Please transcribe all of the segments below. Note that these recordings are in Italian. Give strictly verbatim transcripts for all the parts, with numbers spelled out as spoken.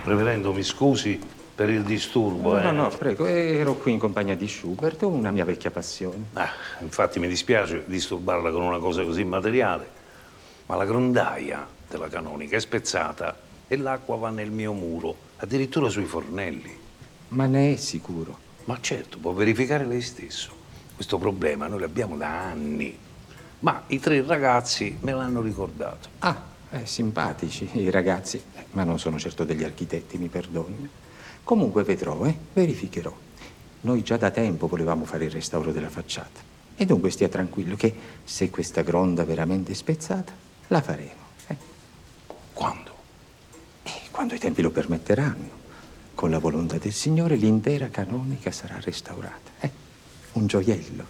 Reverendo, mi scusi per il disturbo, No, eh? no, no, prego, ero qui in compagnia di Schubert, una mia vecchia passione. Ah, infatti mi dispiace disturbarla con una cosa così materiale, ma la grondaia della canonica è spezzata e l'acqua va nel mio muro, addirittura sui fornelli. Ma ne è sicuro? Ma certo, può verificare lei stesso. Questo problema noi l'abbiamo da anni, ma i tre ragazzi me l'hanno ricordato. Ah, eh, simpatici i ragazzi, eh, ma non sono certo degli architetti, mi perdoni. Comunque vedrò, eh, verificherò. Noi già da tempo volevamo fare il restauro della facciata. E dunque stia tranquillo che se questa gronda veramente è spezzata, la faremo. Eh? Quando? Eh, quando i tempi lo permetteranno. Con la volontà del Signore l'intera canonica sarà restaurata. Eh? Un gioiello.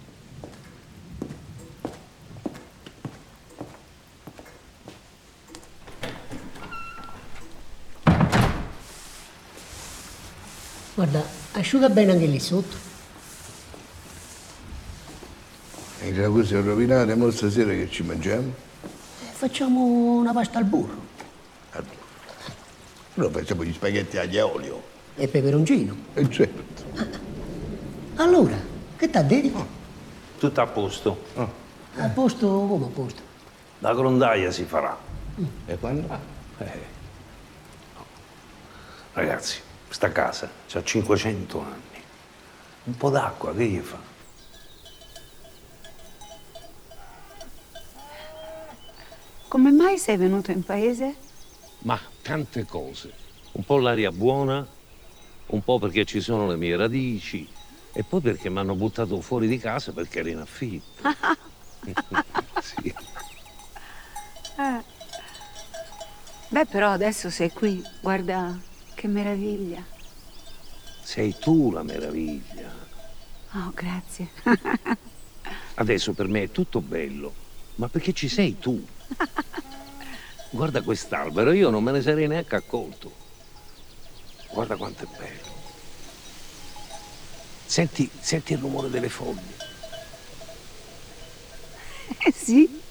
Guarda, asciuga bene anche lì sotto. E il ragù si è rovinato, mo stasera che ci mangiamo? Eh, Facciamo una pasta al burro Allora facciamo gli spaghetti aglio e olio. e peperoncino. E certo. Allora, che t'ha detto? Tutto a posto. A posto come a posto? La grondaia si farà. E quando? Eh. Ragazzi, sta casa ha cinquecento anni. Un po' d'acqua, che gli fa? Come mai sei venuto in paese? Ma tante cose. Un po' l'aria buona, un po' perché ci sono le mie radici e poi perché mi hanno buttato fuori di casa perché ero in affitto. Sì. Eh. Beh, però adesso sei qui. Guarda che meraviglia. Sei tu la meraviglia. Oh, grazie. Adesso per me è tutto bello, ma perché ci sei tu? Guarda quest'albero, io non me ne sarei neanche accorto. Guarda quanto è bello. Senti, senti il rumore delle foglie. Eh sì.